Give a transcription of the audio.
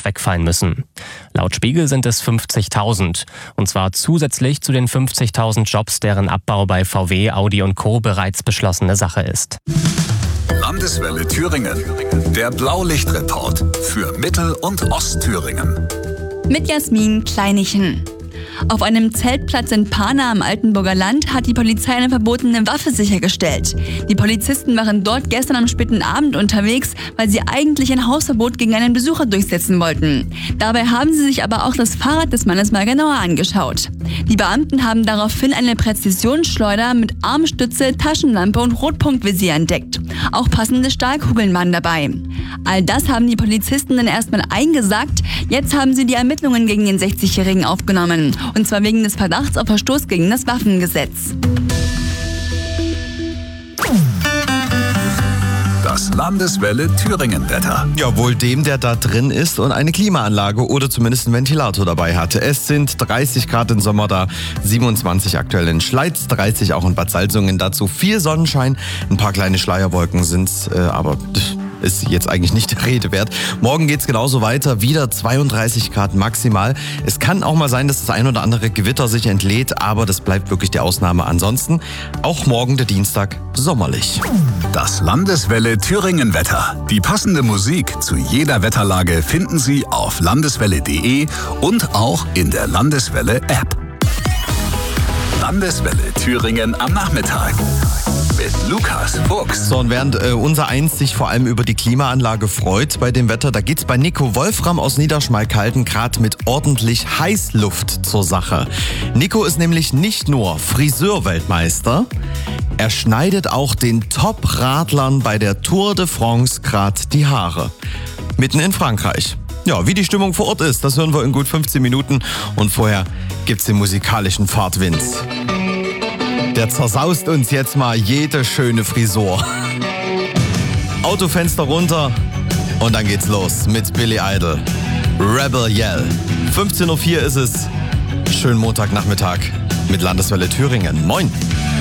wegfallen müssen. Laut Spiegel sind es 50.000. Und zwar zusätzlich zu den 50.000 Jobs, deren Abbau bei VW, Audi und Co. bereits beschlossene Sache ist. Landeswelle Thüringen. Der Blaulichtreport für Mittel- und Ostthüringen. Mit Jasmin Kleinichen. Auf einem Zeltplatz in Pana am Altenburger Land hat die Polizei eine verbotene Waffe sichergestellt. Die Polizisten waren dort gestern am späten Abend unterwegs, weil sie eigentlich ein Hausverbot gegen einen Besucher durchsetzen wollten. Dabei haben sie sich aber auch das Fahrrad des Mannes mal genauer angeschaut. Die Beamten haben daraufhin eine Präzisionsschleuder mit Armstütze, Taschenlampe und Rotpunktvisier entdeckt. Auch passende Stahlkugeln waren dabei. All das haben die Polizisten dann erstmal eingesackt. Jetzt haben sie die Ermittlungen gegen den 60-Jährigen aufgenommen. Und zwar wegen des Verdachts auf Verstoß gegen das Waffengesetz. Das Landeswelle Thüringen-Wetter. Ja, wohl dem, der da drin ist und eine Klimaanlage oder zumindest einen Ventilator dabei hatte. Es sind 30 Grad im Sommer da, 27 aktuell in Schleiz, 30 auch in Bad Salzungen. Dazu viel Sonnenschein, ein paar kleine Schleierwolken sind's, aber ist jetzt eigentlich nicht der Rede wert. Morgen geht's genauso weiter, wieder 32 Grad maximal. Es kann auch mal sein, dass das ein oder andere Gewitter sich entlädt, aber das bleibt wirklich die Ausnahme. Ansonsten auch morgen der Dienstag sommerlich. Das Landeswelle Thüringen-Wetter. Die passende Musik zu jeder Wetterlage finden Sie auf landeswelle.de und auch in der Landeswelle-App. Landeswelle Thüringen am Nachmittag. Mit Lukas Fuchs. So, und während unser Eins sich vor allem über die Klimaanlage freut bei dem Wetter, da geht's bei Nico Wolfram aus Niederschmalkalden gerade mit ordentlich Heißluft zur Sache. Nico ist nämlich nicht nur Friseur-Weltmeister, er schneidet auch den Top-Radlern bei der Tour de France gerade die Haare. Mitten in Frankreich. Ja, wie die Stimmung vor Ort ist, das hören wir in gut 15 Minuten. Und vorher gibt's den musikalischen Fahrtwind. Der zersaust uns jetzt mal jede schöne Frisur. Autofenster runter und dann geht's los mit Billy Idol. Rebel Yell. 15:04 Uhr ist es. Schönen Montagnachmittag mit Landeswelle Thüringen. Moin.